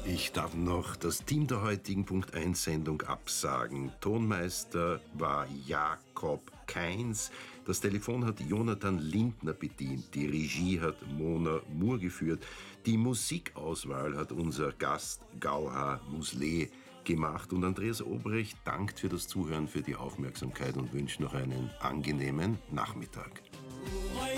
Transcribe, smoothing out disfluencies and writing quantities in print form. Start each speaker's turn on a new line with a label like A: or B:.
A: Ich darf noch das Team der heutigen Punkt 1 Sendung absagen. Tonmeister war Jakob Kainz. Das Telefon hat Jonathan Lindner bedient. Die Regie hat Mona Moore geführt. Die Musikauswahl hat unser Gast Gauha Muslee gemacht. Und Andreas Obrecht dankt für das Zuhören, für die Aufmerksamkeit und wünscht noch einen angenehmen Nachmittag.